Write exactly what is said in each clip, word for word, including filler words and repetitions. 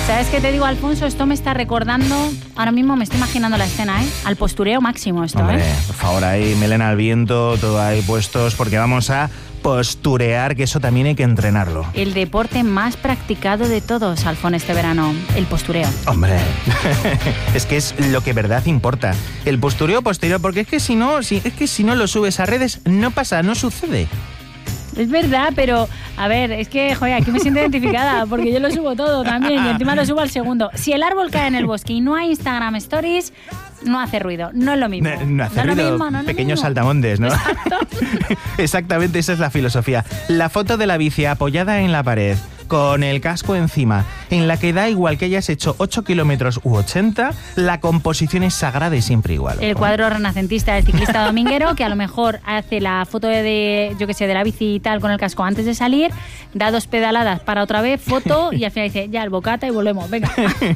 ¿Sabes qué te digo, Alfonso? Esto me está recordando, ahora mismo me estoy imaginando la escena, ¿eh? Al postureo máximo esto, Hombre, ¿eh? por favor, ahí melena al viento, todo ahí puestos, porque vamos a posturear, que eso también hay que entrenarlo. El deporte más practicado de todos, Alfón, este verano, el postureo. Hombre, es que es lo que verdad importa. El postureo posterior, porque es que si no, si, es que si no lo subes a redes, no pasa, no sucede. Es verdad, pero a ver, es que, joder, aquí me siento identificada porque yo lo subo todo también y encima lo subo al segundo. Si el árbol cae en el bosque y no hay Instagram Stories, no hace ruido, no es lo mismo. No, no hace no ruido, lo mismo, no pequeños lo mismo. saltamontes, ¿no? Exacto. Exactamente, esa es la filosofía. La foto de la bici apoyada en la pared, con el casco encima, en la que da igual que hayas hecho ocho kilómetros u ochenta, la composición es sagrada y siempre igual. El cuadro renacentista del ciclista dominguero, que a lo mejor hace la foto de, de, yo qué sé, de la bici y tal con el casco antes de salir, da dos pedaladas para otra vez, foto, y al final dice, ya, el bocata y volvemos, venga.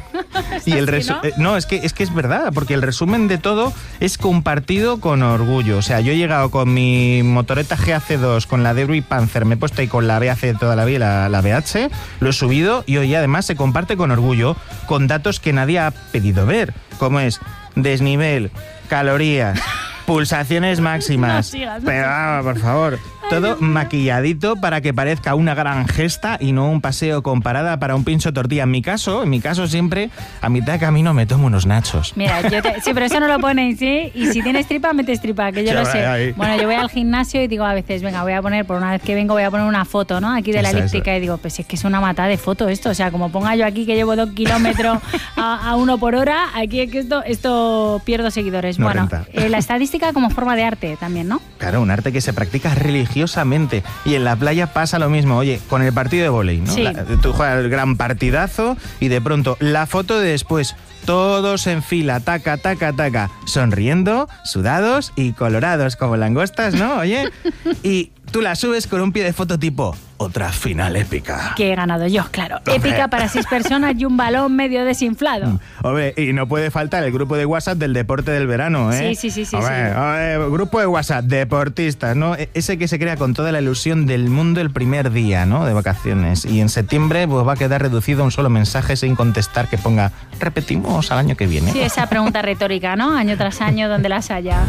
Y el así, resu- ¿no? eh, no, es que, es que es verdad, porque el resumen de todo es compartido con orgullo. O sea, yo he llegado con mi motoreta G A C dos, con la Derby Panzer, me he puesto ahí con la B A C toda la vida, la, la B H, lo he subido y hoy además se comparte con orgullo, con datos que nadie ha pedido ver, como es desnivel, calorías, pulsaciones máximas. No sigas, no Pero vamos, por favor, todo maquilladito para que parezca una gran gesta y no un paseo con parada para un pincho tortilla. En mi caso, en mi caso siempre, a mitad de camino me tomo unos nachos. Mira, yo te, sí, pero eso no lo ponéis, ¿sí? Y si tienes tripa, metes tripa, que yo Sí, lo ahí, sé. ahí. Bueno, yo voy al gimnasio y digo a veces, venga, voy a poner, por una vez que vengo, voy a poner una foto, ¿no? Aquí de la Eso, elíptica eso. y digo, pues si es que es una matada de foto esto. O sea, como ponga yo aquí que llevo dos kilómetros a, a uno por hora, aquí es que esto, esto pierdo seguidores. No bueno, renta. eh, la estadística como forma de arte también, ¿no? Claro, un arte que se practica religiosamente. Y en la playa pasa lo mismo. Oye, con el partido de vóley, ¿no? Sí. La- tú juegas el gran partidazo y de pronto la foto de después, todos en fila, taca, taca, taca, sonriendo, sudados y colorados como langostas, ¿no? Oye, y tú la subes con un pie de foto tipo, otra final épica. Que he ganado yo, claro. Hombre. Épica para seis personas y un balón medio desinflado. Hombre, y no puede faltar el grupo de WhatsApp del deporte del verano, ¿eh? Sí, sí, sí, sí, Hombre, sí. hombre, grupo de WhatsApp, deportistas, ¿no? E- Ese que se crea con toda la ilusión del mundo el primer día, ¿no? De vacaciones. Y en septiembre pues va a quedar reducido a un solo mensaje sin contestar que ponga, repetimos al año que viene. Sí, esa pregunta retórica, ¿no? Año tras año, donde las haya.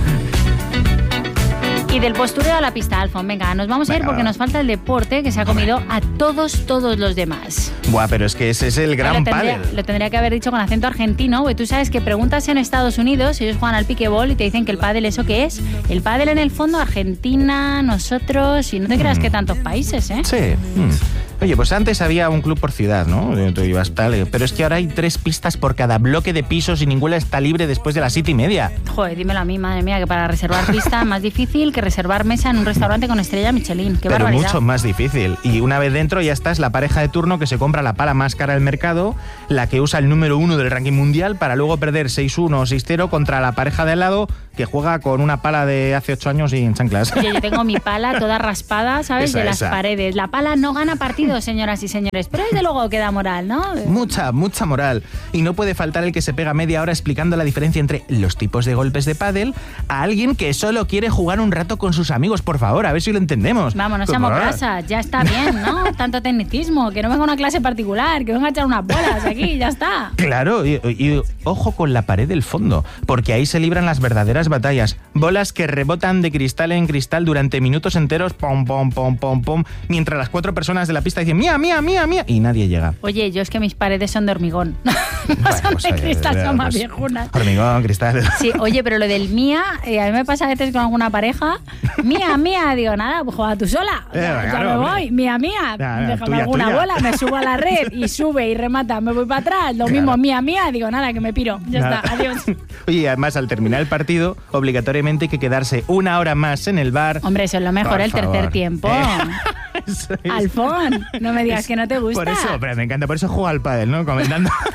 Y del postureo a la pista, Alfon. Venga, nos vamos a ir Venga, porque va. nos falta el deporte que se ha comido a todos, todos los demás. Buah, pero es que ese es el gran lo, tendría, pádel. lo tendría que haber dicho con acento argentino, porque tú sabes que preguntas en Estados Unidos, ellos juegan al piquebol y te dicen que el pádel, ¿eso qué es? El pádel en el fondo, Argentina, nosotros, y no te creas que tantos países, ¿eh? Sí. Mm. Oye, pues antes había un club por ciudad, ¿no? Tú ibas tal, pero es que ahora hay tres pistas por cada bloque de pisos y ninguna está libre después de las siete y media. Joder, dímelo a mí, madre mía, que para reservar pista más difícil que reservar mesa en un restaurante con estrella Michelin. Qué Pero barbaridad. mucho más difícil. Y una vez dentro ya estás la pareja de turno que se compra la pala más cara del mercado, la que usa el número uno del ranking mundial para luego perder seis uno o seis cero contra la pareja de al lado que juega con una pala de hace ocho años y en chanclas. Oye, yo tengo mi pala toda raspada, ¿sabes? Esa, de las esa. paredes. La pala no gana partidos, señoras y señores, pero desde luego queda moral, ¿no? Mucha, mucha moral. Y no puede faltar el que se pega media hora explicando la diferencia entre los tipos de golpes de pádel a alguien que solo quiere jugar un rato con sus amigos. Por favor, a ver si lo entendemos. Vamos, no Por seamos favor. grasas, ya está bien, ¿no? Tanto tecnicismo, que no venga una clase particular, que venga a echar unas bolas aquí, ya está. Claro, y, y ojo con la pared del fondo, porque ahí se libran las verdaderas batallas. Bolas que rebotan de cristal en cristal durante minutos enteros, pom, pom, pom, pom, pom, mientras las cuatro personas de la pista dicen mía, mía, mía, mía, y nadie llega. Oye, yo es que mis paredes son de hormigón. No Bueno, son pues, de eh, cristal, eh, son más pues, viejunas. Hormigón, cristal. Sí, oye, pero lo del mía, eh, a mí me pasa a veces con alguna pareja. Mía, mía, digo, nada, pues juega tú sola. O sea, Eh, ya claro, me hombre. voy, mía, mía, Ya, ya, déjame tuya, alguna tuya. bola, me subo a la red y sube y remata, me voy para atrás. Lo Claro. mismo, mía, mía, digo, nada, que me piro. Ya Nada. está, adiós. Oye, además, al terminar el partido, obligatoriamente hay que quedarse una hora más en el bar. Hombre, eso es lo mejor, Por el tercer favor. tiempo. Eh, eso es. Alfón, no me digas que no te gusta. Por eso, pero me encanta, por eso juego al pádel, ¿no? Comentando,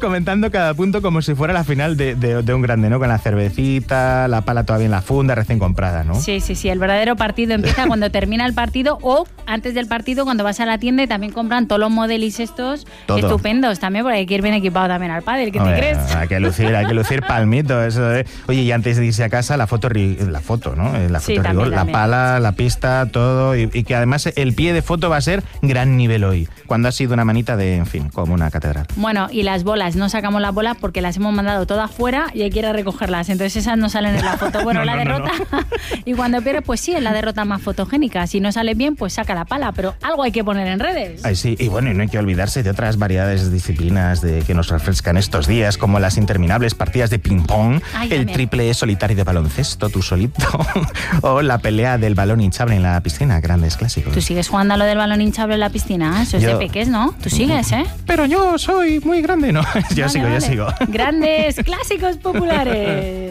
comentando cada punto como si fuera la final de, de, de un grande, ¿no? Con la cervecita, la pala todavía en la funda, recién comprada, ¿no? Sí, sí, sí. El verdadero partido empieza cuando termina el partido o antes del partido cuando vas a la tienda y también compran todos los modelis estos Todo. estupendos también, porque hay que ir bien equipado también al pádel. ¿Qué Hombre, te crees? Hay que lucir, hay que lucir palmito. Eso, ¿eh? Oye, y antes de irse a casa, la foto, la foto, ¿no? La foto Sí, rigor, también, la también. pala, la pista, todo. Y, y que además el pie de foto va a ser gran nivel hoy, cuando ha sido una manita de, en fin, como una catedral. Bueno, y las bolas, no sacamos las bolas porque las hemos mandado todas fuera y hay que ir a recogerlas, entonces esas no salen en la foto. Bueno, No, la no, no, derrota, y cuando pierdes, pues sí, es la derrota más fotogénica. Si no sale bien, pues saca la pala, pero algo hay que poner en redes. Ay, sí, y bueno, y no hay que olvidarse de otras variedades de disciplinas de, que nos refrescan estos días, como las interminables partidas de ping-pong, Ay, el también. triple solitario de baloncesto, tú solito, o la pelea del balón hinchable en la piscina, grandes clásicos. ¿Tú sigues jugando a lo del balón hinchable en la piscina? Eso es Yo- de peques, ¿no? Tú sigues, ¿eh? Pero yo soy muy grande, ¿no? Yo Vale, sigo, vale. yo sigo. Grandes clásicos populares.